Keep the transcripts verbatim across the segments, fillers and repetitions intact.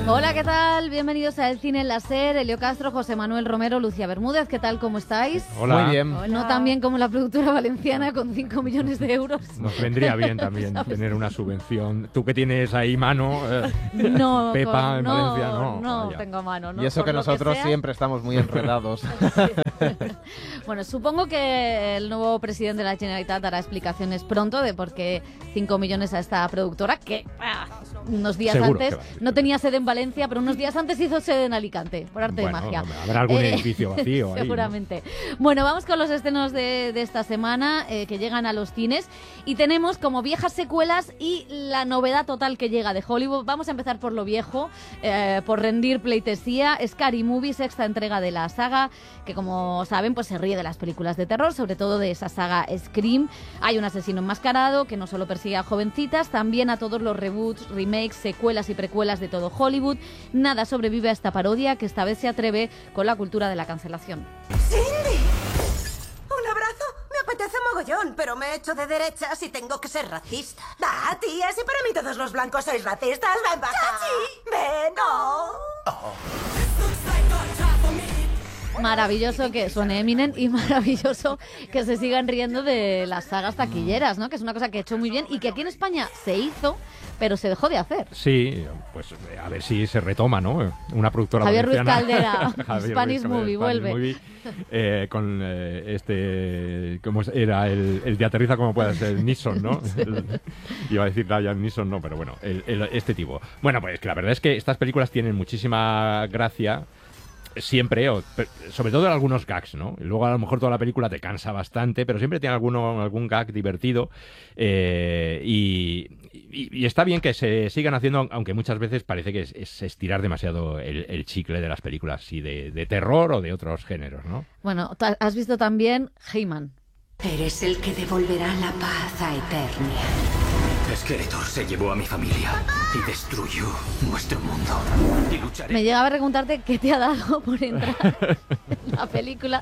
Hola, ¿qué tal? Bienvenidos a El Cine en la SER, Elio Castro, José Manuel Romero, Lucía Bermúdez. ¿Qué tal? ¿Cómo estáis? Hola. Muy bien. No tan bien como la productora valenciana con cinco millones de euros. Nos vendría bien también tener una subvención. Tú que tienes ahí mano, eh, No, Pepa con- en no, Valencia, no. no Vaya. tengo mano. ¿no? Y eso Por que lo nosotros sea. siempre estamos muy enredados. Bueno, supongo que el nuevo presidente de la Generalitat dará explicaciones pronto de por qué cinco millones a esta productora, que ah, unos días Seguro antes que va a decir. no tenía sede en Valencia, pero unos días antes hizo sede en Alicante, por arte Bueno, de magia. habrá algún Eh, edificio vacío ahí, ¿no? Seguramente. Bueno, vamos con los estrenos de, de esta semana eh, que llegan a los cines y tenemos como viejas secuelas y la novedad total que llega de Hollywood. Vamos a empezar por lo viejo, eh, por rendir pleitesía. Scary Movie, sexta entrega de la saga, que como saben pues se ríe de las películas de terror, sobre todo de esa saga Scream. Hay un asesino enmascarado que no solo persigue a jovencitas, también a todos los reboots, remakes, secuelas y precuelas de todo Hollywood. Nada sobrevive a esta parodia que esta vez se atreve con la cultura de la cancelación. ¡Cindy! ¿Un abrazo? Me apetece mogollón, pero me he hecho de derechas y tengo que ser racista. Ah, tía, si para mí todos los blancos sois racistas, ven para acá. ¡Ven, no! Maravilloso que suene Eminem y maravilloso que se sigan riendo de las sagas taquilleras, ¿no? Que es una cosa que he hecho muy bien y que aquí en España se hizo, pero se dejó de hacer. Sí, pues eh, a ver si se retoma, ¿no? Una productora Javier Ruiz valenciana. Caldera, Javier Spanish Ruiz Caldera, Movie, Spanish vuelve. Movie, eh, con eh, este, ¿cómo era? El, el de Aterriza como puedas, el Nissan, ¿no? El- iba a decir Liam Neeson, no, pero bueno, el- el- este tipo. Bueno, pues que la verdad es que estas películas tienen muchísima gracia. Siempre, o, pe- sobre todo en algunos gags, ¿no? Y luego a lo mejor toda la película te cansa bastante, pero siempre tiene alguno, algún gag divertido eh, y, y- y está bien que se sigan haciendo, aunque muchas veces parece que es, es estirar demasiado el, el chicle de las películas, sí, de, de terror o de otros géneros, ¿no? Bueno, ta- has visto también He-Man. Eres el que devolverá la paz a Eternia. Skeletor se llevó a mi familia y destruyó nuestro mundo. Y lucharé. Me llegaba a preguntarte qué te ha dado por entrar en la película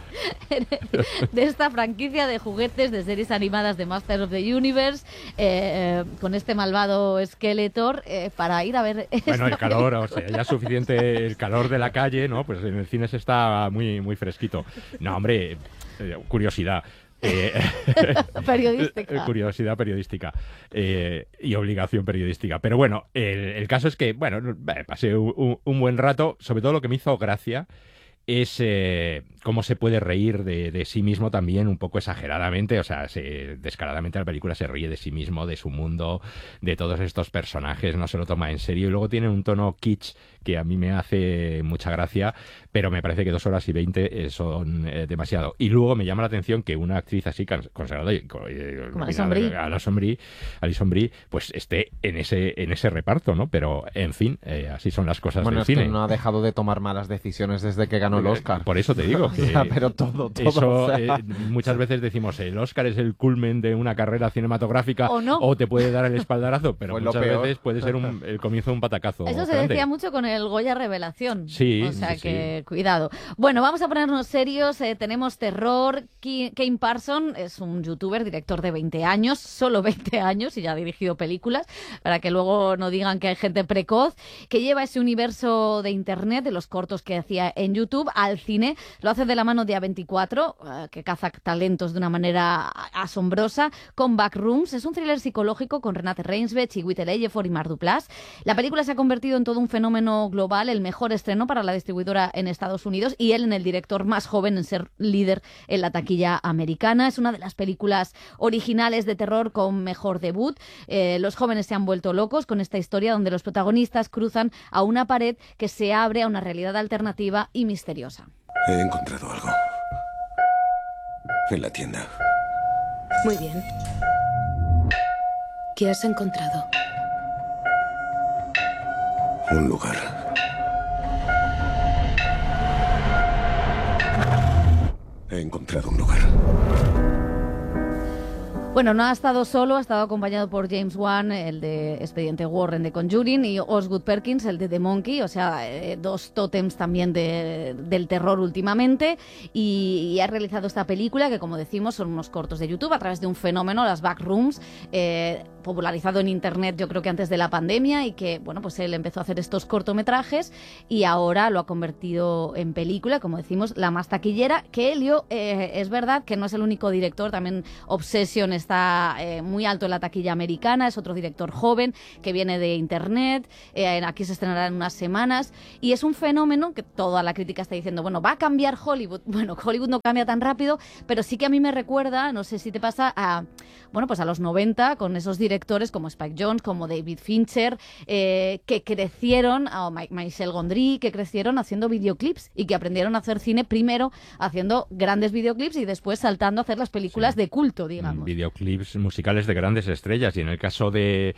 de esta franquicia de juguetes de series animadas de Master of the Universe, eh, con este malvado Skeletor, eh, para ir a ver esta Bueno, el calor, película. o sea, ya es suficiente el calor de la calle, ¿no? Pues en el cine se está muy, muy fresquito. No, hombre, eh, curiosidad. Eh, Periodística. Curiosidad periodística eh, y obligación periodística. Pero bueno, el, el caso es que, bueno, eh, pasé un, un buen rato. Sobre todo lo que me hizo gracia es eh, cómo se puede reír de, de sí mismo también un poco exageradamente, o sea, se, descaradamente la película se ríe de sí mismo, de su mundo, de todos estos personajes, no se lo toma en serio y luego tiene un tono kitsch que a mí me hace mucha gracia, pero me parece que dos horas y veinte eh, son eh, demasiado. Y luego me llama la atención que una actriz así cons- consagrada y co- eh, Como Alison Brie. Alison Brie, Alison Brie, pues esté en ese en ese reparto, ¿no? Pero en fin, eh, así son las cosas Bueno, del es que cine. no ha dejado de tomar malas decisiones desde que ganó el Oscar. Por eso te digo O que sea, pero todo, todo. eso o sea. eh, muchas veces decimos el Oscar es el culmen de una carrera cinematográfica O no. te puede dar el espaldarazo, pero Pues lo muchas peor. veces puede ser un- el comienzo de un patacazo. Eso se grande. decía mucho con el Goya Revelación. Sí, O sea sí, que, cuidado. Bueno, vamos a ponernos serios. eh, tenemos terror. Ki- Kane Parson es un youtuber, director de veinte años, solo veinte años, y ya ha dirigido películas, para que luego no digan que hay gente precoz, que lleva ese universo de Internet, de los cortos que hacía en YouTube, al cine. Lo hace de la mano de A veinticuatro, eh, que caza talentos de una manera asombrosa, con Backrooms. Es un thriller psicológico con Renate Reinsve, Chiwetel Ejiofor y Mark Duplass. La película se ha convertido en todo un fenómeno global, el mejor estreno para la distribuidora en Estados Unidos y él en el director más joven en ser líder en la taquilla americana. Es una de las películas originales de terror con mejor debut. Eh, los jóvenes se han vuelto locos con esta historia donde los protagonistas cruzan a una pared que se abre a una realidad alternativa y misteriosa. He encontrado algo. En la tienda. Muy bien. ¿Qué has encontrado? Un lugar. He encontrado un lugar. Bueno, no ha estado solo, ha estado acompañado por James Wan, el de Expediente Warren de Conjuring, y Osgood Perkins, el de The Monkey, o sea, eh, dos tótems también de, del terror últimamente, y, y ha realizado esta película que, como decimos, son unos cortos de YouTube a través de un fenómeno, las Backrooms, eh, popularizado en internet, yo creo que antes de la pandemia, y que, bueno, pues él empezó a hacer estos cortometrajes y ahora lo ha convertido en película, como decimos, la más taquillera. Que Elio, eh, es verdad que no es el único director, también Obsession está eh, muy alto en la taquilla americana, es otro director joven que viene de internet, eh, aquí se estrenará en unas semanas, y es un fenómeno que toda la crítica está diciendo, bueno, va a cambiar Hollywood. Bueno, Hollywood no cambia tan rápido, pero sí que a mí me recuerda, no sé si te pasa, a, bueno, pues a los noventa, con esos directores como Spike Jonze, como David Fincher, eh, que crecieron, o Michel Gondry, que crecieron haciendo videoclips y que aprendieron a hacer cine primero haciendo grandes videoclips y después saltando a hacer las películas sí. de culto, digamos. Videoclips musicales de grandes estrellas, y en el caso de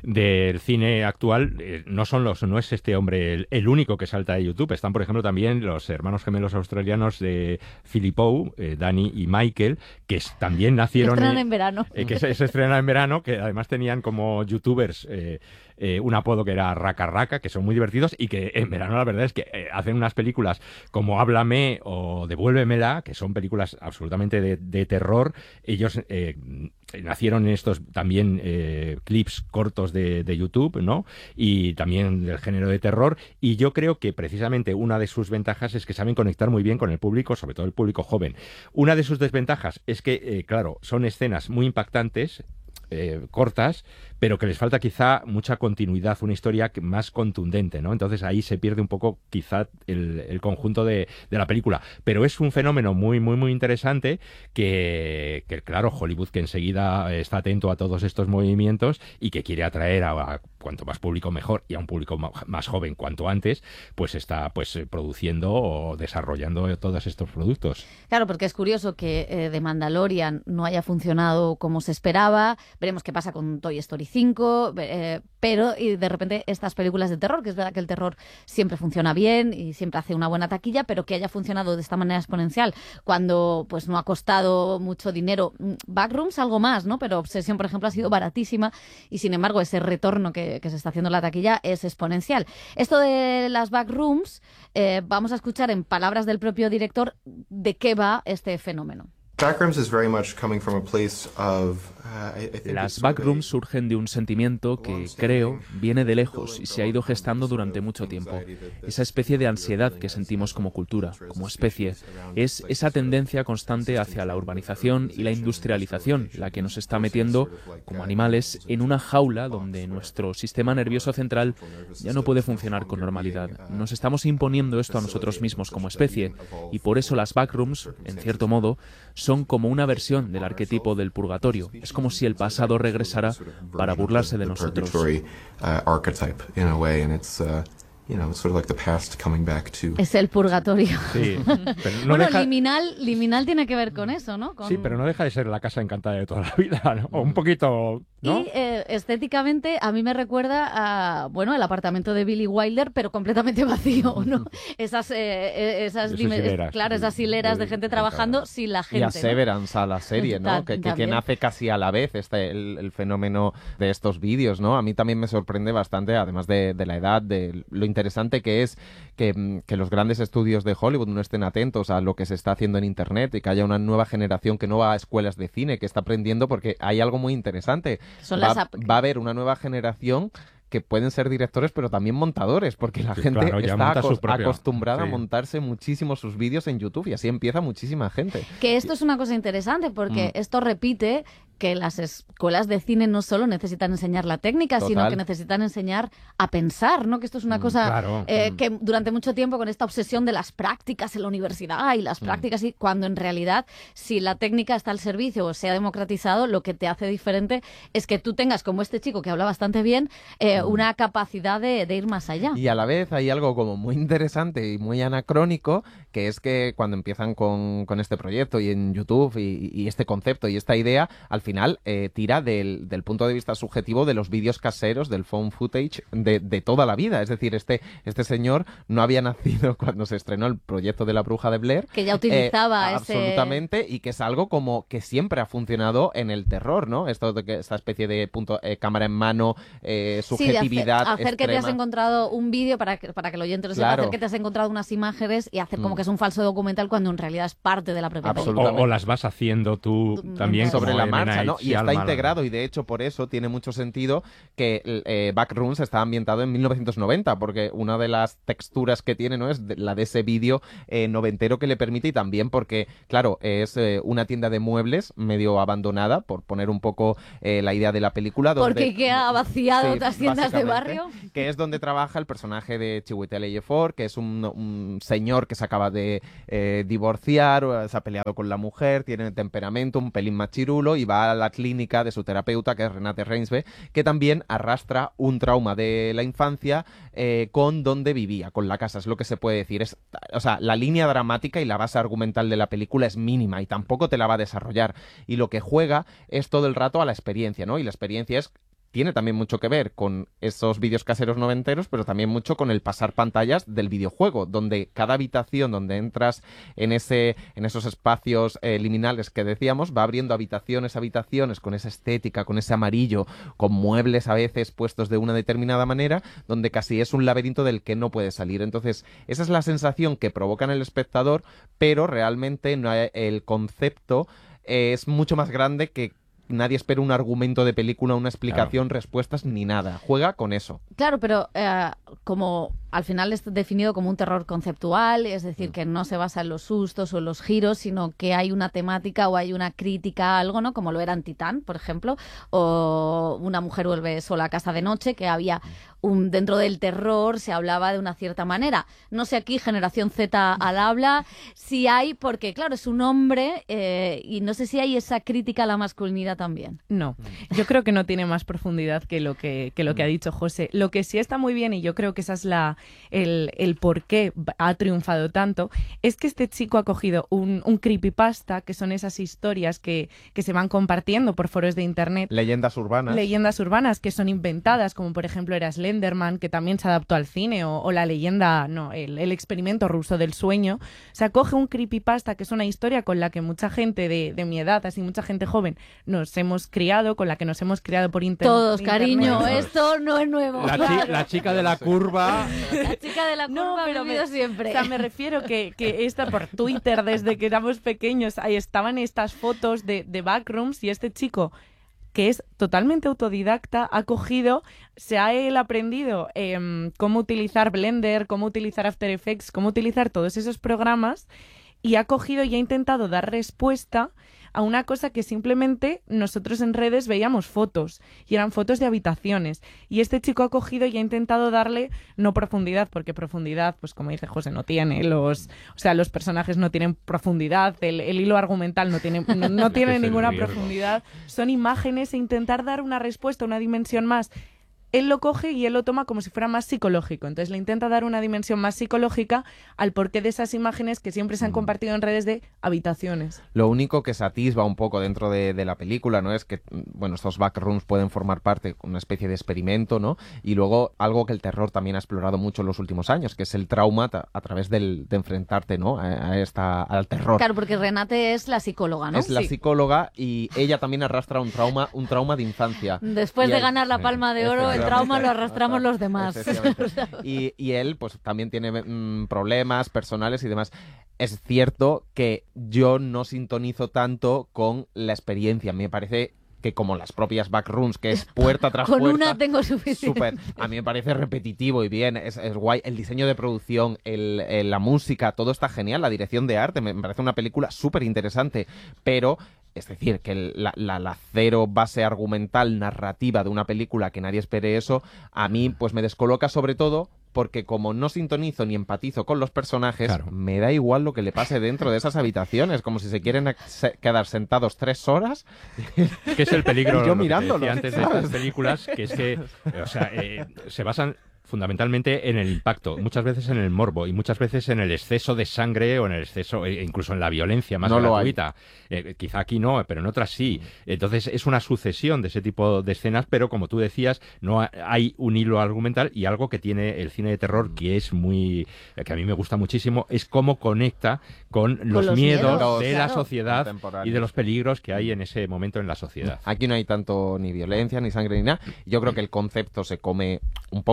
del cine actual, eh, no son los no es este hombre el, el único que salta de YouTube. Están, por ejemplo, también los hermanos gemelos australianos de Philippou, eh, Danny y Michael, que es, también nacieron... Se estrenan en verano. Eh, que se, se estrenan en verano, que además tenían como youtubers... Eh, Eh, un apodo que era Raka Raka, que son muy divertidos y que en verano la verdad es que eh, hacen unas películas como Háblame o Devuélvemela, que son películas absolutamente de, de terror. Ellos eh, nacieron en estos también eh, clips cortos de, de YouTube, ¿no? Y también del género de terror, y yo creo que precisamente una de sus ventajas es que saben conectar muy bien con el público, sobre todo el público joven. Una de sus desventajas es que, eh, claro, son escenas muy impactantes, Eh, cortas, pero que les falta quizá mucha continuidad, una historia más contundente, ¿no? Entonces ahí se pierde un poco quizá el, el conjunto de, de la película. Pero es un fenómeno muy, muy, muy interesante que, que, claro, Hollywood, que enseguida está atento a todos estos movimientos y que quiere atraer a, a cuanto más público mejor, y a un público más joven cuanto antes, pues está pues produciendo o desarrollando todos estos productos. Claro, porque es curioso que eh, The Mandalorian no haya funcionado como se esperaba. Veremos qué pasa con Toy Story cinco, eh, pero y de repente estas películas de terror, que es verdad que el terror siempre funciona bien y siempre hace una buena taquilla, pero que haya funcionado de esta manera exponencial cuando pues no ha costado mucho dinero. Backrooms algo más, ¿no? Pero Obsession, por ejemplo, ha sido baratísima y sin embargo ese retorno que, que se está haciendo en la taquilla es exponencial. Esto de las Backrooms, eh, vamos a escuchar en palabras del propio director de qué va este fenómeno. Backrooms is very much coming from a place of, uh, I, I think Las backrooms surgen de un sentimiento que, creo, viene de lejos y se ha ido gestando durante mucho tiempo. Esa especie de ansiedad que sentimos como cultura, como especie, es esa tendencia constante hacia la urbanización y la industrialización, la que nos está metiendo, como animales, en una jaula donde nuestro sistema nervioso central ya no puede funcionar con normalidad. Nos estamos imponiendo esto a nosotros mismos como especie, y por eso las backrooms, en cierto modo, son como una versión del arquetipo del purgatorio. Es como si el pasado regresara para burlarse de nosotros. You know, sort of like the past coming back to... Es el purgatorio. Sí, pero no bueno, deja... liminal, liminal tiene que ver con eso, ¿no? Con... Sí, pero no deja de ser la casa encantada de toda la vida, ¿no? O un poquito, ¿no? Y eh, estéticamente a mí me recuerda a, bueno, el apartamento de Billy Wilder, pero completamente vacío, ¿no? Esas, eh, esas, esas dime, hileras, claro, esas hileras de gente trabajando sin la gente. Y a Severance, ¿no? A la serie, ¿no? Que, que, que nace casi a la vez este el, el fenómeno de estos vídeos, ¿no? A mí también me sorprende bastante, además de, de la edad, de lo interesante que es que, que los grandes estudios de Hollywood no estén atentos a lo que se está haciendo en Internet y que haya una nueva generación que no va a escuelas de cine, que está aprendiendo, porque hay algo muy interesante. Son va, las ap- va a haber una nueva generación que pueden ser directores, pero también montadores, porque la sí, gente claro, está acos- propia, acostumbrada sí. a montarse muchísimo sus vídeos en YouTube, y así empieza muchísima gente. Que esto es una cosa interesante, porque mm. esto repite que las escuelas de cine no solo necesitan enseñar la técnica, Total. sino que necesitan enseñar a pensar, ¿no? Que esto es una cosa claro. eh, que durante mucho tiempo, con esta obsesión de las prácticas en la universidad y las prácticas, y cuando en realidad, si la técnica está al servicio o se ha democratizado, lo que te hace diferente es que tú tengas, como este chico que habla bastante bien, eh, una capacidad de, de ir más allá. Y a la vez hay algo como muy interesante y muy anacrónico, que es que cuando empiezan con, con este proyecto y en YouTube y, y este concepto y esta idea, al final eh, tira del, del punto de vista subjetivo de los vídeos caseros, del phone footage de, de toda la vida. Es decir, este, este señor no había nacido cuando se estrenó el proyecto de La Bruja de Blair. Que ya utilizaba eh, ese... Absolutamente, y que es algo como que siempre ha funcionado en el terror, ¿no? Esto de que esta especie de punto eh, cámara en mano, eh, subjetividad sí, de hacer, hacer que te has encontrado un vídeo, para que, para que el oyente lo sepa, claro. hacer que te has encontrado unas imágenes y hacer como mm. que es un falso documental cuando en realidad es parte de la propia película. O, o las vas haciendo tú también sobre la marcha. pasa, ¿no? Y está Shyamalan. integrado, y de hecho por eso tiene mucho sentido que eh, Backrooms está ambientado en mil novecientos noventa, porque una de las texturas que tiene, ¿no?, es de, la de ese vídeo eh, noventero que le permite, y también porque, claro, es eh, una tienda de muebles medio abandonada, por poner un poco eh, la idea de la película. Donde, Porque queda vaciado sí, otras tiendas de básicamente, barrio. que es donde trabaja el personaje de Chiwetel Ejiofor, que es un, un señor que se acaba de eh, divorciar, se ha peleado con la mujer, tiene temperamento, un pelín machirulo, y va a la clínica de su terapeuta, que es Renate Reinsve, que también arrastra un trauma de la infancia eh, con donde vivía, con la casa, es lo que se puede decir. Es, o sea, la línea dramática y la base argumental de la película es mínima y tampoco te la va a desarrollar. Y lo que juega es todo el rato a la experiencia, ¿no? Y la experiencia es... tiene también mucho que ver con esos vídeos caseros noventeros, pero también mucho con el pasar pantallas del videojuego, donde cada habitación donde entras en ese en esos espacios eh, liminales que decíamos, va abriendo habitaciones, habitaciones, con esa estética, con ese amarillo, con muebles a veces puestos de una determinada manera, donde casi es un laberinto del que no puede salir. Entonces, esa es la sensación que provoca en el espectador, pero realmente no hay, el concepto eh, es mucho más grande que nadie espera un argumento de película, una explicación, claro, respuestas, ni nada. Juega con eso. Claro, pero eh, como al final es definido como un terror conceptual, es decir, que no se basa en los sustos o los giros, sino que hay una temática o hay una crítica a algo, ¿no? Como lo era en Titán, por ejemplo, o Una mujer vuelve sola a casa de noche, que había un dentro del terror se hablaba de una cierta manera. No sé aquí, Generación Z al habla, si hay, porque claro, es un hombre eh, y no sé si hay esa crítica a la masculinidad también. No, yo creo que no tiene más profundidad que lo que, que lo que ha dicho José. Lo que sí está muy bien, y yo creo que esa es la el, el por qué ha triunfado tanto, es que este chico ha cogido un, un creepypasta, que son esas historias que, que se van compartiendo por foros de internet. Leyendas urbanas. Leyendas urbanas que son inventadas, como por ejemplo era Slenderman, que también se adaptó al cine, o, o la leyenda, no, el, el experimento ruso del sueño. O sea, coge un creepypasta, que es una historia con la que mucha gente de, de mi edad, así mucha gente joven, nos hemos criado, con la que nos hemos criado por inter Todos, internet. cariño, esto no es nuevo. La, chi la chica de la curva... La chica de la curva no, ha pero vivido me, siempre. O sea, me refiero que, que esta por Twitter, desde que éramos pequeños, ahí estaban estas fotos de, de Backrooms, y este chico, que es totalmente autodidacta, ha cogido, se ha él aprendido eh, cómo utilizar Blender, cómo utilizar After Effects, cómo utilizar todos esos programas, y ha cogido y ha intentado dar respuesta a una cosa que simplemente nosotros en redes veíamos fotos, y eran fotos de habitaciones, y este chico ha cogido y ha intentado darle no profundidad, porque profundidad, pues como dice José, no tiene, los o sea, los personajes no tienen profundidad, el, el hilo argumental no tiene, no, no tiene ninguna profundidad, son imágenes, e intentar dar una respuesta, una dimensión más. Él lo coge y él lo toma como si fuera más psicológico. Entonces le intenta dar una dimensión más psicológica al porqué de esas imágenes que siempre se han compartido en redes de habitaciones. Lo único que se atisba un poco dentro de, de la película, ¿no?, es que, bueno, estos backrooms pueden formar parte de una especie de experimento, ¿no? Y luego algo que el terror también ha explorado mucho en los últimos años, que es el trauma a, a través del, de enfrentarte, ¿no?, a, a esta, al terror. Claro, porque Renate es la psicóloga, ¿no? Es la sí. psicóloga, y ella también arrastra un trauma, un trauma de infancia. Después y de él, ganar la Palma de Oro, el trauma lo arrastramos los demás. y, y él, pues también tiene mmm, problemas personales y demás. Es cierto que yo no sintonizo tanto con la experiencia. Me parece que, como las propias backrooms, que es puerta tras Con puerta... una tengo suficiente. Súper. A mí me parece repetitivo y bien, es, es guay. El diseño de producción, el, el, la música, todo está genial. La dirección de arte, me, me parece una película súper interesante, pero... Es decir, que el, la, la, la cero base argumental, narrativa de una película, que nadie espere eso, a mí pues me descoloca, sobre todo porque, como no sintonizo ni empatizo con los personajes, claro, me da igual lo que le pase dentro de esas habitaciones, como si se quieren se quedar sentados tres horas. Que es el peligro, yo lo mirándolo, que te decía antes de estas películas, que es que, o sea, eh, se basan fundamentalmente en el impacto, muchas veces en el morbo y muchas veces en el exceso de sangre o en el exceso, e incluso en la violencia más no gratuita. Eh, quizá aquí no, pero en otras sí. Entonces es una sucesión de ese tipo de escenas, pero como tú decías, no hay un hilo argumental, y algo que tiene el cine de terror que es muy, que a mí me gusta muchísimo, es cómo conecta con los, con los miedos, miedos de claro. la sociedad y de los peligros que hay en ese momento en la sociedad. Aquí no hay tanto ni violencia, ni sangre, ni nada. Yo creo que el concepto se come un poco lo que es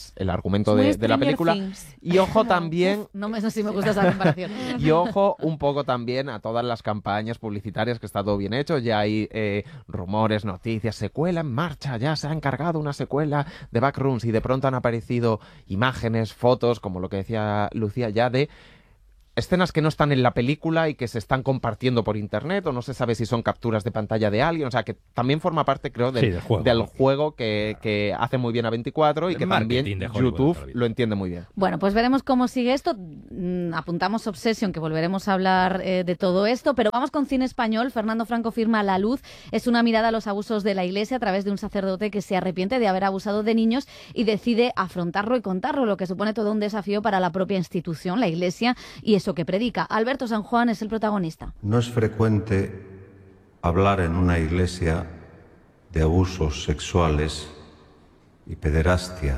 es el argumento Muy de, de la Stranger película. Things. Y ojo también... Uf, no, me, no sé si me gusta esa comparación. Y ojo un poco también a todas las campañas publicitarias, que está todo bien hecho. Ya hay eh, rumores, noticias, secuela en marcha, ya se ha encargado una secuela de Backrooms y de pronto han aparecido imágenes, fotos, como lo que decía Lucía, ya de escenas que no están en la película y que se están compartiendo por internet, o no se sabe si son capturas de pantalla de alguien, o sea que también forma parte, creo, del, Sí, del juego, del ¿no? juego que, que hace muy bien a veinticuatro y El que marketing también de Hollywood YouTube toda la vida. lo entiende muy bien. Bueno, pues veremos cómo sigue esto. Mm, Apuntamos Obsession, que volveremos a hablar eh, de todo esto, pero vamos con cine español. Fernando Franco firma La Luz. Es una mirada a los abusos de la Iglesia a través de un sacerdote que se arrepiente de haber abusado de niños y decide afrontarlo y contarlo, lo que supone todo un desafío para la propia institución, la Iglesia, y eso que predica. Alberto San Juan es el protagonista. No es frecuente hablar en una iglesia de abusos sexuales y pederastia.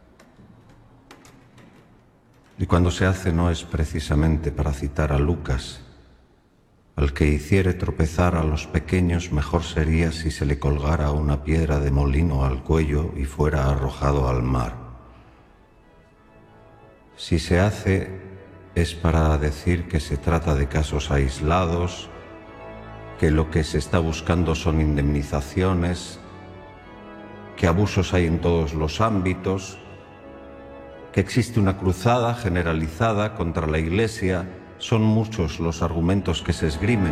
Y cuando se hace no es precisamente para citar a Lucas: al que hiciere tropezar a los pequeños, mejor sería si se le colgara una piedra de molino al cuello y fuera arrojado al mar. Si se hace es para decir que se trata de casos aislados, que lo que se está buscando son indemnizaciones, que abusos hay en todos los ámbitos, que existe una cruzada generalizada contra la Iglesia. Son muchos los argumentos que se esgrimen.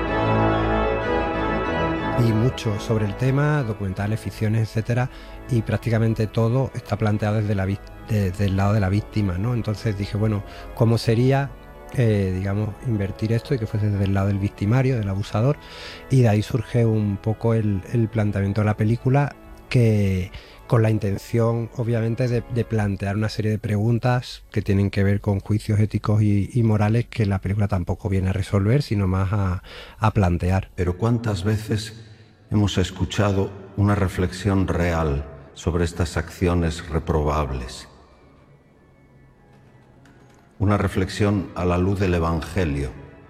Y mucho sobre el tema, documentales, ficciones, etcétera, y prácticamente todo está planteado desde, la, desde el lado de la víctima, ¿no? Entonces dije, bueno, ¿cómo sería, eh, digamos, invertir esto y que fuese desde el lado del victimario, del abusador? Y de ahí surge un poco el, el planteamiento de la película, que con la intención, obviamente, de, de plantear una serie de preguntas que tienen que ver con juicios éticos y, y morales que la película tampoco viene a resolver, sino más a, a plantear. Pero ¿cuántas veces hemos escuchado una reflexión real sobre estas acciones reprobables? Una reflexión a la luz del Evangelio.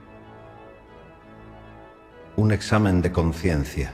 Un examen de conciencia.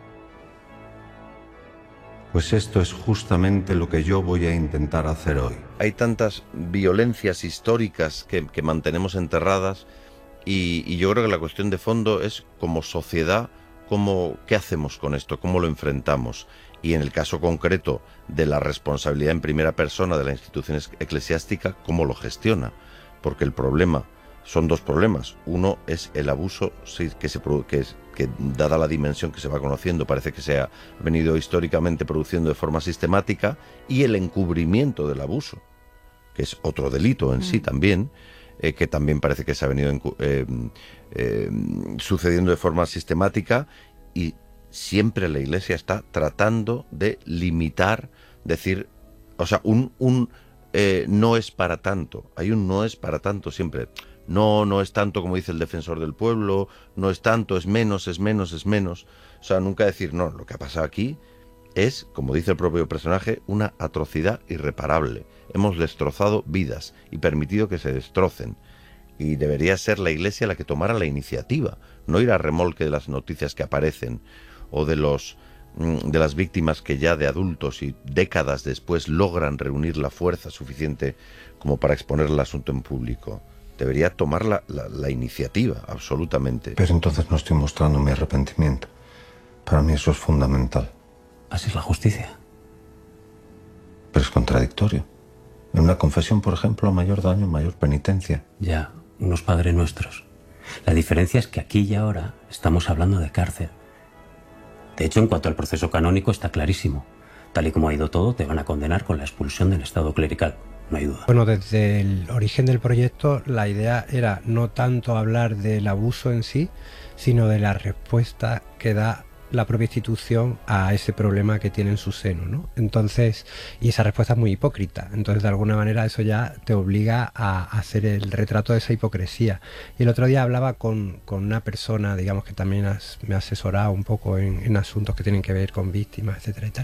Pues esto es justamente lo que yo voy a intentar hacer hoy. Hay tantas violencias históricas que, que mantenemos enterradas y, y yo creo que la cuestión de fondo es, como sociedad, cómo, qué hacemos con esto, cómo lo enfrentamos. Y en el caso concreto de la responsabilidad en primera persona de la institución eclesiástica, cómo lo gestiona. Porque el problema, son dos problemas. Uno es el abuso que, se, que, es, que dada la dimensión que se va conociendo, parece que se ha venido históricamente produciendo de forma sistemática, y el encubrimiento del abuso, que es otro delito en mm. sí también, eh, que también parece que se ha venido eh, eh, sucediendo de forma sistemática, y siempre la Iglesia está tratando de limitar, decir, o sea, un, un eh, no es para tanto, hay un no es para tanto siempre. No, no es tanto como dice el defensor del pueblo, no es tanto, es menos, es menos, es menos. O sea, nunca decir, no, lo que ha pasado aquí es, como dice el propio personaje, una atrocidad irreparable. Hemos destrozado vidas y permitido que se destrocen. Y debería ser la Iglesia la que tomara la iniciativa, no ir a remolque de las noticias que aparecen o de los de las víctimas que ya de adultos y décadas después logran reunir la fuerza suficiente como para exponer el asunto en público. Debería tomar la, la, la iniciativa, absolutamente. Pero entonces no estoy mostrando mi arrepentimiento. Para mí eso es fundamental. Así es la justicia. Pero es contradictorio. En una confesión, por ejemplo, mayor daño, mayor penitencia. Ya, unos Padre Nuestros. La diferencia es que aquí y ahora estamos hablando de cárcel. De hecho, en cuanto al proceso canónico, está clarísimo. Tal y como ha ido todo, te van a condenar con la expulsión del Estado clerical. No hay duda. Bueno, desde el origen del proyecto, la idea era no tanto hablar del abuso en sí, sino de la respuesta que da la propia institución a ese problema que tiene en su seno, ¿no? Entonces, y esa respuesta es muy hipócrita. Entonces, de alguna manera, eso ya te obliga a hacer el retrato de esa hipocresía. Y el otro día hablaba con, con una persona, digamos, que también has, me ha asesorado un poco en, en asuntos que tienen que ver con víctimas, etcétera y tal.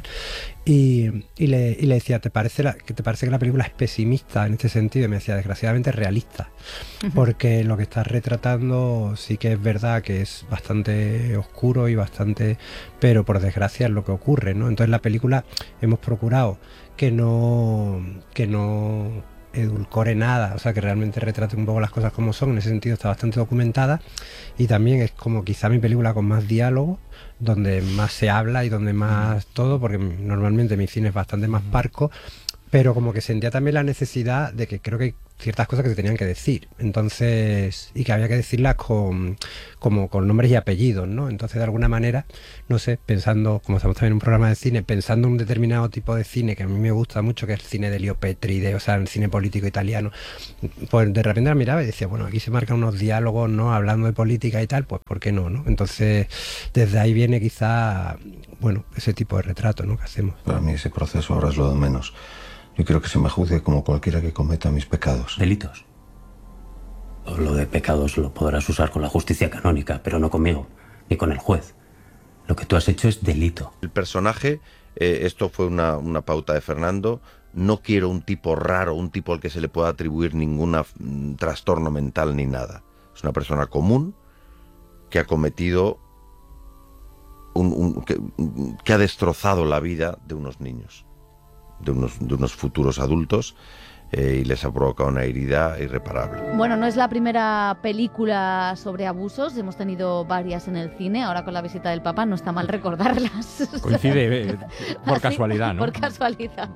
Y, y, le, y le decía, ¿te parece, la, que ¿te parece que la película es pesimista en este sentido? Y me decía, desgraciadamente, realista. Uh-huh. Porque lo que estás retratando sí que es verdad que es bastante oscuro y bastante sé, pero por desgracia es lo que ocurre, ¿no? Entonces la película hemos procurado que no, que no edulcore nada, o sea, que realmente retrate un poco las cosas como son. En ese sentido está bastante documentada, y también es como quizá mi película con más diálogo, donde más se habla y donde más todo, porque normalmente mi cine es bastante más parco, pero como que sentía también la necesidad de que creo que hay ciertas cosas que se tenían que decir, entonces, y que había que decirlas con, como con nombres y apellidos, ¿no? Entonces, de alguna manera, no sé, pensando, como estamos también en un programa de cine, pensando en un determinado tipo de cine que a mí me gusta mucho, que es el cine de Leo Petri, de, o sea, el cine político italiano, pues de repente la miraba y decía, bueno, aquí se marcan unos diálogos, ¿no? Hablando de política y tal, pues ¿por qué no, no? Entonces, desde ahí viene quizá, bueno, ese tipo de retrato, ¿no? Que hacemos. Para mí ese proceso ahora es lo de menos. Yo quiero que se me juzgue como cualquiera que cometa mis pecados. Delitos. O lo de pecados lo podrás usar con la justicia canónica, pero no conmigo, ni con el juez. Lo que tú has hecho es delito. El personaje, eh, esto fue una, una pauta de Fernando, no quiero un tipo raro, un tipo al que se le pueda atribuir ningún mm, trastorno mental ni nada. Es una persona común que ha cometido, un, un, que, que ha destrozado la vida de unos niños. De unos, de unos futuros adultos, eh, y les ha provocado una herida irreparable. Bueno, no es la primera película sobre abusos, hemos tenido varias en el cine, ahora con la visita del Papa no está mal recordarlas. Coincide eh, por Así, casualidad, ¿no? Por casualidad.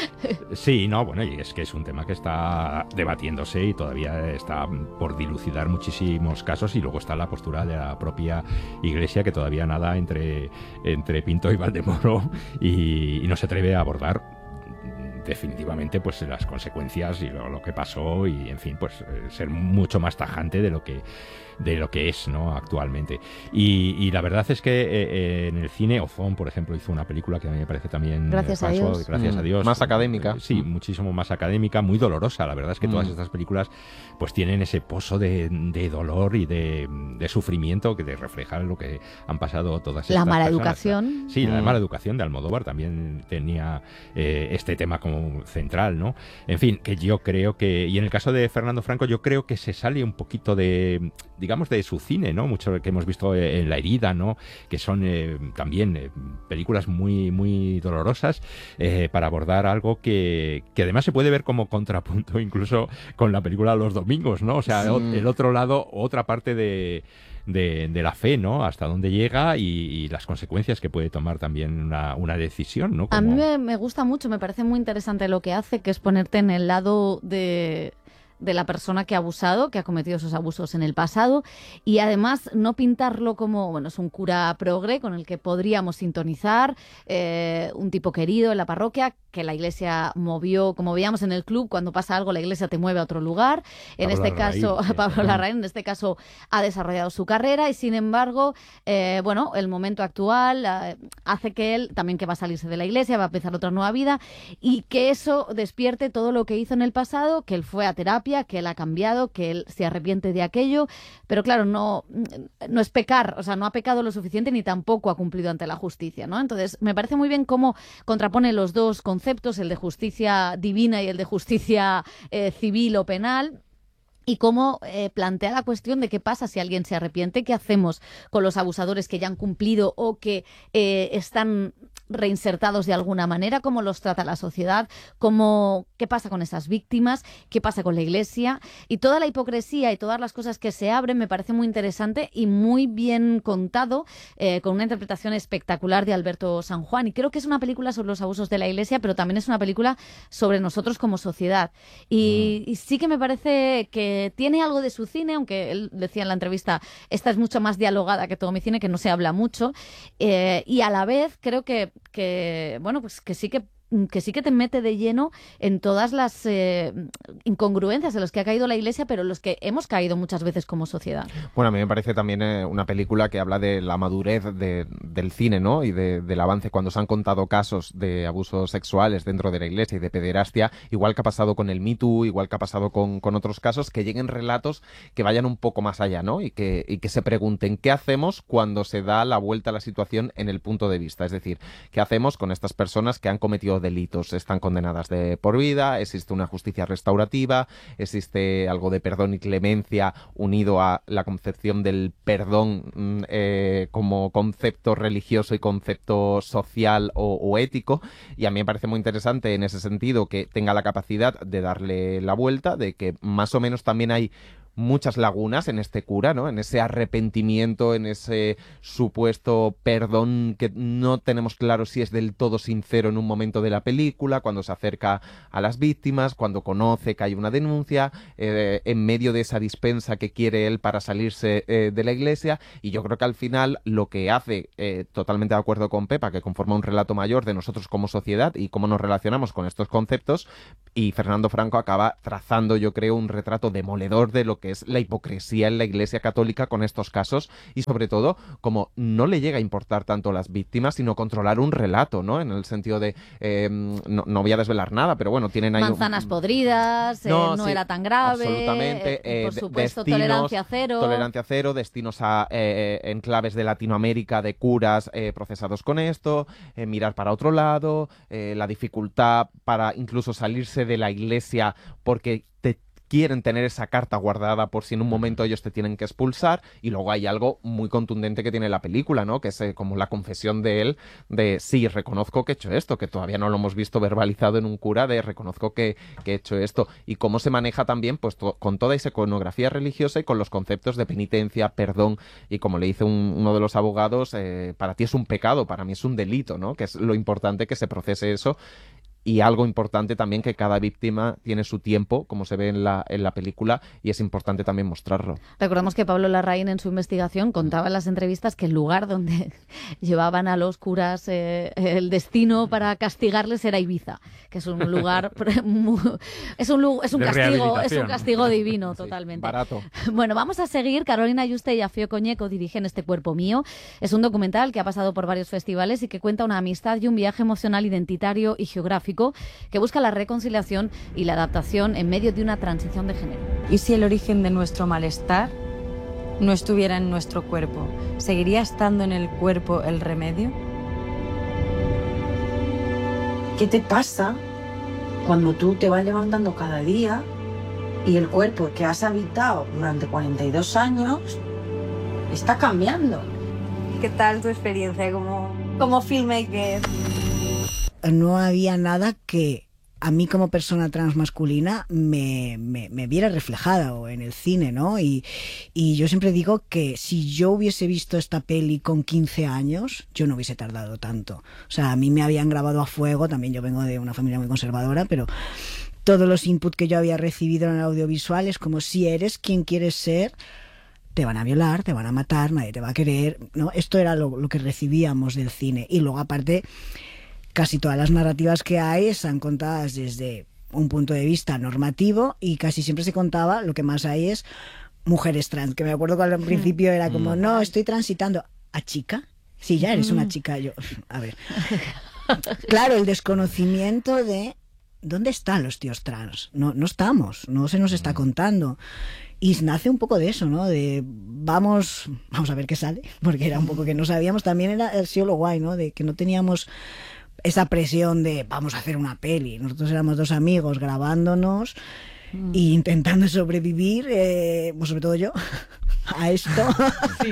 Sí, no, bueno, y es que es un tema que está debatiéndose y todavía está por dilucidar muchísimos casos, y luego está la postura de la propia Iglesia, que todavía nada entre, entre Pinto y Valdemoro, y, y no se atreve a abordar definitivamente pues las consecuencias y lo, lo que pasó, y en fin, pues eh, ser mucho más tajante de lo que de lo que es, ¿no? Actualmente. Y, y la verdad es que eh, en el cine, Ozón, por ejemplo, hizo una película que a mí me parece también gracias, eh, a, Dios. gracias mm, a Dios. Más académica. Eh, sí, muchísimo más académica, muy dolorosa. La verdad es que mm. todas estas películas pues tienen ese pozo de, de dolor y de, de sufrimiento que te refleja lo que han pasado todas estas La mala personas. educación. Sí, mm. la mala educación de Almodóvar también tenía eh, este tema como central, ¿no? En fin, que yo creo que, y en el caso de Fernando Franco, yo creo que se sale un poquito de, digamos, de su cine, ¿no? Mucho que hemos visto en La herida, ¿no? Que son eh, también eh, películas muy, muy dolorosas eh, para abordar algo que, que además se puede ver como contrapunto incluso con la película Los domingos, ¿no? O sea, sí. el otro lado, otra parte de... De, de la fe, ¿no? Hasta dónde llega y, y las consecuencias que puede tomar también una, una decisión, ¿no? Como... A mí me, me gusta mucho, me parece muy interesante lo que hace, que es ponerte en el lado de... de la persona que ha abusado, que ha cometido esos abusos en el pasado, y además no pintarlo como, bueno, es un cura progre con el que podríamos sintonizar, eh, un tipo querido en la parroquia, que la Iglesia movió, como veíamos en el club, cuando pasa algo la Iglesia te mueve a otro lugar. En Pablo este Larraín, caso, sí. Pablo Larraín, en este caso ha desarrollado su carrera, y sin embargo, eh, bueno, el momento actual eh, hace que él, también que va a salirse de la Iglesia, va a empezar otra nueva vida, y que eso despierte todo lo que hizo en el pasado, que él fue a terapia, que él ha cambiado, que él se arrepiente de aquello, pero claro, no, no es pecar, o sea, no ha pecado lo suficiente ni tampoco ha cumplido ante la justicia, ¿no? Entonces, me parece muy bien cómo contrapone los dos conceptos, el de justicia divina y el de justicia eh, civil o penal, y cómo eh, plantea la cuestión de qué pasa si alguien se arrepiente, qué hacemos con los abusadores que ya han cumplido o que eh, están reinsertados de alguna manera, cómo los trata la sociedad, cómo, qué pasa con esas víctimas, qué pasa con la Iglesia, y toda la hipocresía y todas las cosas que se abren me parece muy interesante y muy bien contado, eh, con una interpretación espectacular de Alberto San Juan, y creo que es una película sobre los abusos de la Iglesia, pero también es una película sobre nosotros como sociedad, y, mm. y sí que me parece que tiene algo de su cine, aunque él decía en la entrevista, esta es mucho más dialogada que todo mi cine, que no se habla mucho, eh, y a la vez creo que que bueno, pues que sí que que sí que te mete de lleno en todas las eh, incongruencias en las que ha caído la Iglesia, pero en los que hemos caído muchas veces como sociedad. Bueno, a mí me parece también eh, una película que habla de la madurez de, del cine, ¿no? Y de, del avance cuando se han contado casos de abusos sexuales dentro de la Iglesia y de pederastia, igual que ha pasado con el Me Too, igual que ha pasado con, con otros casos, que lleguen relatos que vayan un poco más allá, ¿no? Y que, y que se pregunten qué hacemos cuando se da la vuelta a la situación en el punto de vista. Es decir, qué hacemos con estas personas que han cometido cometido delitos. Están condenadas de por vida, existe una justicia restaurativa, existe algo de perdón y clemencia unido a la concepción del perdón eh, como concepto religioso y concepto social o, o ético, y a mí me parece muy interesante en ese sentido que tenga la capacidad de darle la vuelta, de que más o menos también hay muchas lagunas en este cura, ¿no? En ese arrepentimiento, en ese supuesto perdón que no tenemos claro si es del todo sincero en un momento de la película, cuando se acerca a las víctimas, cuando conoce que hay una denuncia, eh, en medio de esa dispensa que quiere él para salirse eh, de la iglesia, y yo creo que al final lo que hace, eh, totalmente de acuerdo con Pepa, que conforma un relato mayor de nosotros como sociedad y cómo nos relacionamos con estos conceptos, y Fernando Franco acaba trazando, yo creo, un retrato demoledor de lo que es la hipocresía en la Iglesia Católica con estos casos, y sobre todo como no le llega a importar tanto las víctimas, sino controlar un relato, ¿no? En el sentido de, eh, no, no voy a desvelar nada, pero bueno, tienen ahí... Manzanas un... podridas, eh, no, no sí, era tan grave, absolutamente, eh, por eh, supuesto, destinos, tolerancia cero. Tolerancia cero, destinos a eh, enclaves de Latinoamérica de curas eh, procesados con esto, eh, mirar para otro lado, eh, la dificultad para incluso salirse de la Iglesia porque te quieren tener esa carta guardada por si en un momento ellos te tienen que expulsar, y luego hay algo muy contundente que tiene la película, ¿no? Que es eh, como la confesión de él de sí, reconozco que he hecho esto, que todavía no lo hemos visto verbalizado en un cura, de reconozco que, que he hecho esto, y cómo se maneja también pues to- con toda esa iconografía religiosa y con los conceptos de penitencia, perdón, y como le dice un, uno de los abogados, eh, para ti es un pecado, para mí es un delito, ¿no? Que es lo importante que se procese eso. Y algo importante también, que cada víctima tiene su tiempo, como se ve en la, en la película, y es importante también mostrarlo. Recordamos que Pablo Larraín en su investigación contaba en las entrevistas que el lugar donde llevaban a los curas eh, el destino para castigarles era Ibiza, que es un lugar muy, es un es un castigo, es un castigo divino, sí, totalmente. Barato. Bueno, vamos a seguir. Carolina Yuste y Afio Coñeco dirigen Este cuerpo mío. Es un documental que ha pasado por varios festivales y que cuenta una amistad y un viaje emocional, identitario y geográfico que busca la reconciliación y la adaptación en medio de una transición de género. ¿Y si el origen de nuestro malestar no estuviera en nuestro cuerpo? ¿Seguiría estando en el cuerpo el remedio? ¿Qué te pasa cuando tú te vas levantando cada día y el cuerpo que has habitado durante cuarenta y dos años está cambiando? ¿Qué tal tu experiencia como, como filmmaker? No había nada que a mí como persona transmasculina me, me, me viera reflejada o en el cine, ¿no? Y, y yo siempre digo que si yo hubiese visto esta peli con quince años, yo no hubiese tardado tanto. O sea, a mí me habían grabado a fuego, también yo vengo de una familia muy conservadora, pero todos los inputs que yo había recibido en el audiovisual es como, si eres quien quieres ser, te van a violar, te van a matar, nadie te va a querer, ¿no? Esto era lo, lo que recibíamos del cine. Y luego, aparte, casi todas las narrativas que hay están contadas desde un punto de vista normativo, y casi siempre se contaba, lo que más hay es mujeres trans, que me acuerdo que al principio era como, no, estoy transitando. ¿A chica? Sí, ya eres una chica. Yo, a ver. Claro, el desconocimiento de ¿dónde están los tíos trans? No, no estamos, no se nos está contando. Y nace un poco de eso, ¿no? De vamos, vamos a ver qué sale, porque era un poco que no sabíamos. También era el sí o lo guay, ¿no? De que no teníamos esa presión de vamos a hacer una peli. Nosotros éramos dos amigos grabándonos mm. e intentando sobrevivir, eh, pues sobre todo yo, a esto. Sí.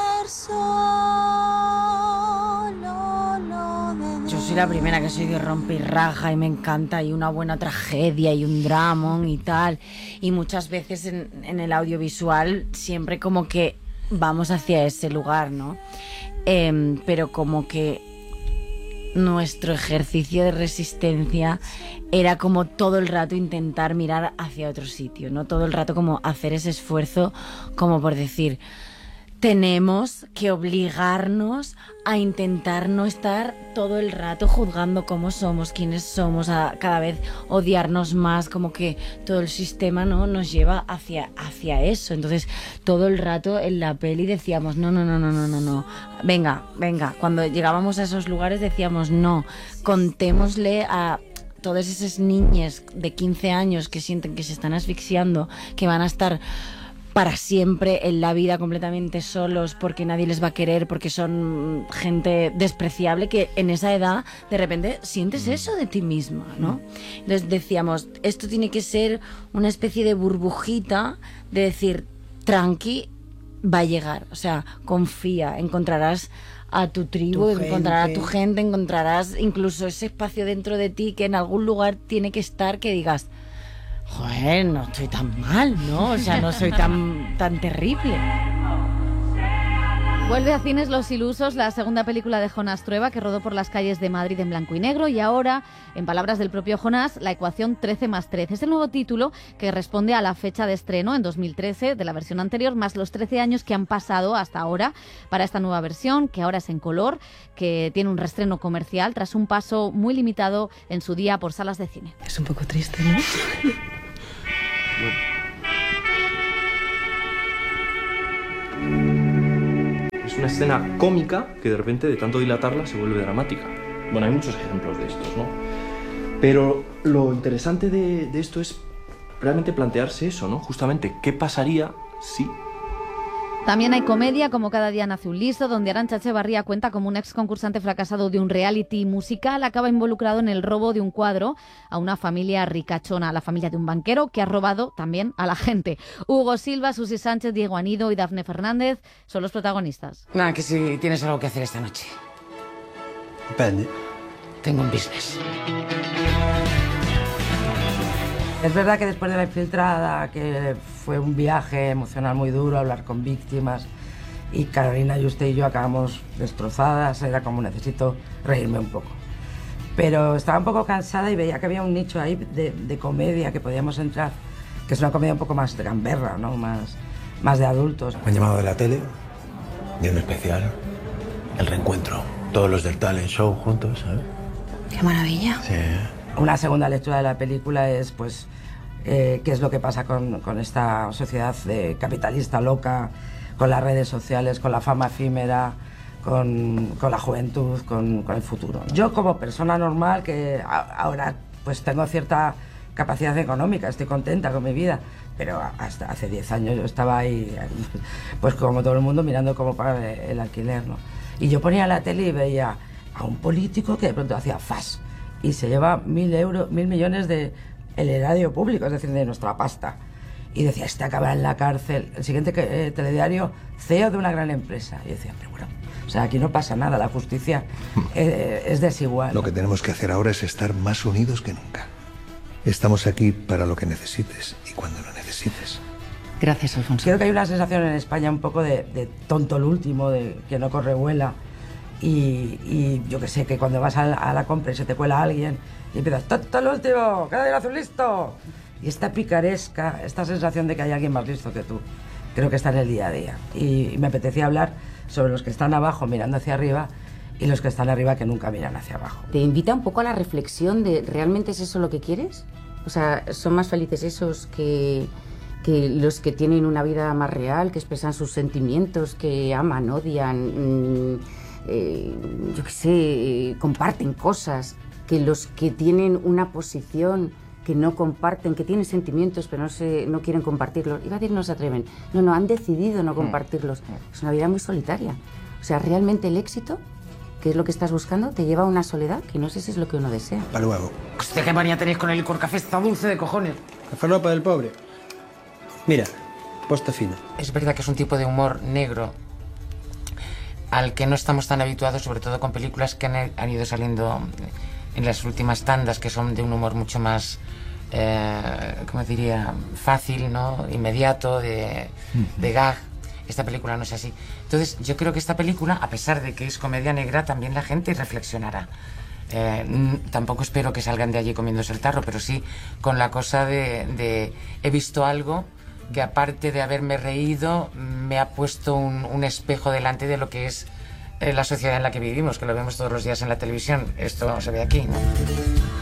Yo soy la primera que soy de rompe y raja y me encanta, y una buena tragedia y un dramón y tal. Y muchas veces en, en el audiovisual siempre como que vamos hacia ese lugar, ¿no? Eh, pero como que nuestro ejercicio de resistencia era como todo el rato intentar mirar hacia otro sitio, ¿no? Todo el rato como hacer ese esfuerzo como por decir, tenemos que obligarnos a intentar no estar todo el rato juzgando cómo somos, quiénes somos, a cada vez odiarnos más, como que todo el sistema, ¿no?, nos lleva hacia, hacia eso. Entonces todo el rato en la peli decíamos no, no, no, no, no, no, no, venga, venga, cuando llegábamos a esos lugares decíamos no, contémosle a todas esas niñas de quince años que sienten que se están asfixiando, que van a estar para siempre en la vida completamente solos porque nadie les va a querer, porque son gente despreciable, que en esa edad de repente sientes eso de ti misma, ¿no? Entonces decíamos, esto tiene que ser una especie de burbujita de decir, tranqui, va a llegar, o sea, confía, encontrarás a tu tribu, Tu encontrarás a gente. tu gente, encontrarás incluso ese espacio dentro de ti que en algún lugar tiene que estar, que digas, joder, no estoy tan mal, ¿no? O sea, no soy tan, tan terrible. Vuelve a cines Los Ilusos, la segunda película de Jonás Trueba, que rodó por las calles de Madrid en blanco y negro, y ahora, en palabras del propio Jonás, la ecuación trece más trece. Es el nuevo título que responde a la fecha de estreno en dos mil trece de la versión anterior, más los trece años que han pasado hasta ahora para esta nueva versión, que ahora es en color, que tiene un reestreno comercial tras un paso muy limitado en su día por salas de cine. Es un poco triste, ¿no? Es una escena cómica que de repente, de tanto dilatarla, se vuelve dramática. Bueno, hay muchos ejemplos de estos, ¿no? Pero lo interesante de, de esto es realmente plantearse eso, ¿no? Justamente, ¿qué pasaría si...? También hay comedia, como Cada día nace un listo, donde Arantxa Echevarría cuenta como un ex concursante fracasado de un reality musical acaba involucrado en el robo de un cuadro a una familia ricachona, a la familia de un banquero que ha robado también a la gente. Hugo Silva, Susi Sánchez, Diego Anido y Dafne Fernández son los protagonistas. Nada, que si tienes algo que hacer esta noche. Depende. Tengo un business. Es verdad que después de la infiltrada, que fue un viaje emocional muy duro, hablar con víctimas, y Carolina y usted y yo acabamos destrozadas, era como necesito reírme un poco. Pero estaba un poco cansada y veía que había un nicho ahí de, de comedia que podíamos entrar, que es una comedia un poco más de gamberra, ¿no? Más, más de adultos. Me han llamado de la tele, de un especial, el reencuentro, todos los del talent show juntos, ¿sabes? ¡Qué maravilla! Sí. Una segunda lectura de la película es, pues, eh, qué es lo que pasa con, con esta sociedad de capitalista loca, con las redes sociales, con la fama efímera, con, con la juventud, con, con el futuro, ¿no? Yo, como persona normal, que a, ahora pues tengo cierta capacidad económica, estoy contenta con mi vida, pero hasta hace diez años yo estaba ahí, pues como todo el mundo, mirando cómo pagar el alquiler, ¿no? Y yo ponía la tele y veía a un político que de pronto hacía fas y se lleva mil euros, mil millones de el erario público, es decir, de nuestra pasta. Y decía, este acabará en la cárcel. El siguiente eh, telediario, C E O de una gran empresa. Y yo decía, pero bueno, o sea, aquí no pasa nada, la justicia eh, es desigual. Lo que tenemos que hacer ahora es estar más unidos que nunca. Estamos aquí para lo que necesites y cuando lo necesites. Gracias, Alfonso. Creo que hay una sensación en España un poco de, de tonto el último, de que no corre vuela. Y, y yo que sé, que cuando vas a la, a la compra y se te cuela alguien y empiezas, tonto el último, cada día azul listo. Y esta picaresca, esta sensación de que hay alguien más listo que tú, creo que está en el día a día. Y, y me apetecía hablar sobre los que están abajo mirando hacia arriba y los que están arriba que nunca miran hacia abajo. ¿Te invita un poco a la reflexión de ¿realmente es eso lo que quieres? O sea, ¿son más felices esos que, que los que tienen una vida más real, que expresan sus sentimientos, que aman, odian, mmm, eh, yo qué sé, eh, comparten cosas, que los que tienen una posición que no comparten, que tienen sentimientos pero no, se, no quieren compartirlos? Iba a decir no se atreven. No, no, han decidido no compartirlos. Es una vida muy solitaria. O sea, realmente el éxito, que es lo que estás buscando, te lleva a una soledad que no sé si es lo que uno desea. Hasta luego. Hostia, qué manía tenéis con el licor café, está dulce de cojones. La farlopa del pobre. Mira, posta fina. Es verdad que es un tipo de humor negro al que no estamos tan habituados, sobre todo con películas que han, han ido saliendo en las últimas tandas, que son de un humor mucho más, eh, ¿cómo diría?, fácil, ¿no?, inmediato, de, de gag. Esta película no es así. Entonces, yo creo que esta película, a pesar de que es comedia negra, también la gente reflexionará. Eh, tampoco espero que salgan de allí comiéndose el tarro, pero sí con la cosa de, de he visto algo que, aparte de haberme reído, me ha puesto un, un espejo delante de lo que es eh, la sociedad en la que vivimos, que lo vemos todos los días en la televisión. Esto se ve aquí, ¿no?